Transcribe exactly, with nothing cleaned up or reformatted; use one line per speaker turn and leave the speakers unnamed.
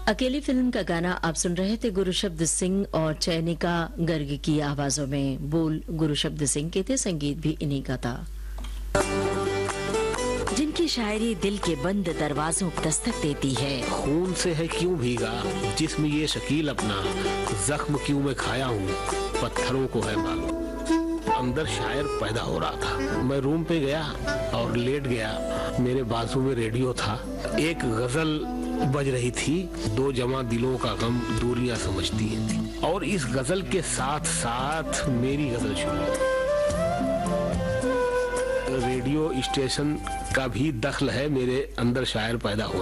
अकेली फिल्म का गाना आप सुन रहे थे गुरुशब्द सिंह और चयनिका गर्ग की आवाजों में। बोल गुरुशब्द सिंह के थे, संगीत भी इन्हीं का था। जिनकी शायरी दिल के बंद दरवाजों को दस्तक देती है।
खून से है क्यों भीगा जिस्म ये शकील अपना, जख्म क्यों मैं खाया हूँ पत्थरों को है मालूम। अंदर शायर पैदा हो रहा था। मैं रूम पे गया और लेट गया। मेरे बाजू में रेडियो था। एक गजल बज रही थी, दो जमा दिलों का गम दूरियां समझती है। और इस गजल के साथ साथ मेरी गजल शुरू। रेडियो स्टेशन का भी दखल है मेरे अंदर शायर पैदा हो